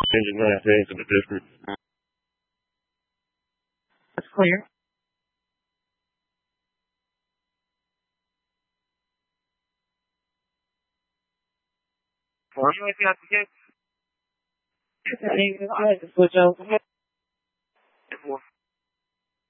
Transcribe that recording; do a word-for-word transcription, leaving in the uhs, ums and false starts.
changing my things in the distance. That's clear. Well, I'm like, I need to switch over.